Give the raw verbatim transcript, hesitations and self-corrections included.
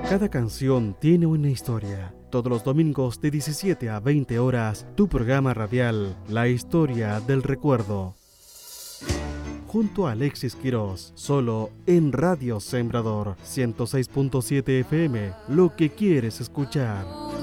Cada canción tiene una historia. Todos los domingos de diecisiete a veinte horas, tu programa radial, La Historia del Recuerdo. Junto a Alexis Quirós, solo en Radio Sembrador, ciento seis punto siete F M, lo que quieres escuchar.